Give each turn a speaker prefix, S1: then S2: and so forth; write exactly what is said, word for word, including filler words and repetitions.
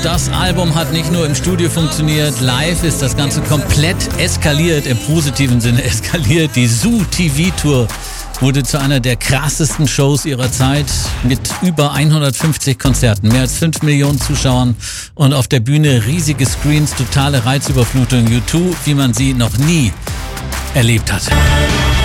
S1: Das Album hat nicht nur im Studio funktioniert, live ist das Ganze komplett eskaliert, im positiven Sinne eskaliert. Die Zoo T V-Tour wurde zu einer der krassesten Shows ihrer Zeit mit über hundertfünfzig Konzerten, mehr als fünf Millionen Zuschauern und auf der Bühne riesige Screens, totale Reizüberflutung. U zwei, wie man sie noch nie erlebt hat.